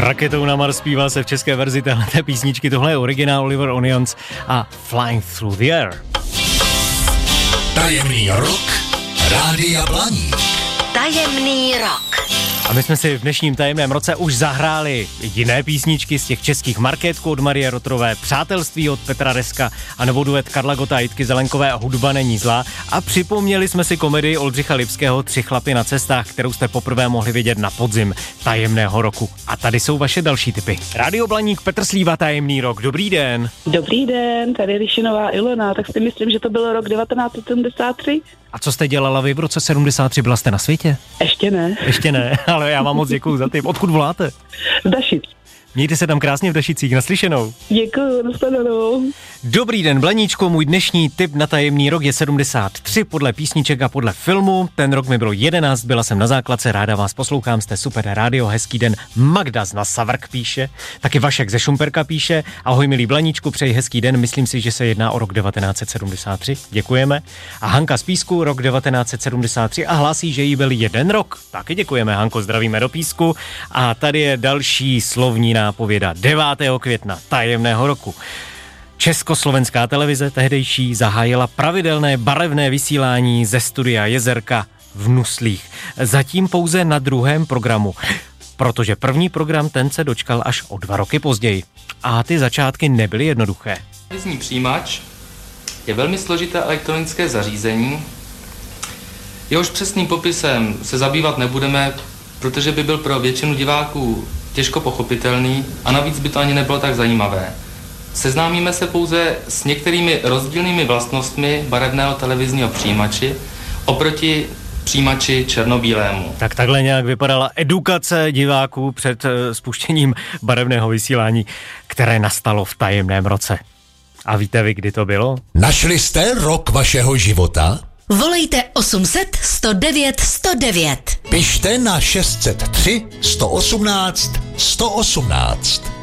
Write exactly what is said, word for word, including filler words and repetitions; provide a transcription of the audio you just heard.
Raketou na Mars zpívá se v české verzi téhleté písničky. Tohle je originál Oliver Onions a Flying Through the Air. Tajemný rok Rádia Blaník. Tajemný rok. A my jsme si v dnešním tajemném roce už zahráli jiné písničky z těch českých marketků od Marie Rotrové, Přátelství od Petra Reska a novou duet Karla Gotta a Jitky Zelenkové a Hudba není zlá. A připomněli jsme si komedii Oldřicha Lipského Tři chlapy na cestách, kterou jste poprvé mohli vidět na podzim tajemného roku. A tady jsou vaše další tipy. Rádio Blaník, Petr Slíva, Tajemný rok. Dobrý den. Dobrý den, tady Lišinová Ilona, tak si myslím, že to bylo rok devatenáct set sedmdesát tři. A co jste dělala vy v roce sedmdesát tři? Byla jste na světě? Ještě ne. Ještě ne, ale já vám moc děkuju za tip. Odkud voláte? Z Dašic. Mějte se tam krásně v Dašicích, naslyšenou. Děkuju, nashledanou. Dobrý den, Blaníčko, můj dnešní tip na tajemný rok je sedmdesát tři podle písniček a podle filmu. Ten rok mi bylo jedenáct, byla jsem na základce, ráda vás poslouchám, jste super rádio, hezký den. Magda z Nasavrk píše, taky Vašek ze Šumperka píše, ahoj milý Blaníčku, přeji hezký den, myslím si, že se jedná o rok devatenáct set sedmdesát tři, děkujeme. A Hanka z Písku, rok devatenáct set sedmdesát tři a hlásí, že jí byl jeden rok, taky děkujeme, Hanko, zdravíme do Písku. A tady je další slovní nápověda devátého května tajemného roku. Československá televize tehdejší zahájila pravidelné barevné vysílání ze studia Jezerka v Nuslích. Zatím pouze na druhém programu, protože první program ten se dočkal až o dva roky později. A ty začátky nebyly jednoduché. Televizní přijímač je velmi složité elektronické zařízení. Jehož přesným popisem se zabývat nebudeme, protože by byl pro většinu diváků těžko pochopitelný a navíc by to ani nebylo tak zajímavé. Seznámíme se pouze s některými rozdílnými vlastnostmi barevného televizního přijímači oproti přijímači černobílému. Tak takhle nějak vypadala edukace diváků před uh, spuštěním barevného vysílání, které nastalo v tajemném roce. A víte vy, kdy to bylo? Našli jste rok vašeho života? Volejte osm set sto devět sto devět. Pište na šest set tři sto osmnáct sto osmnáct.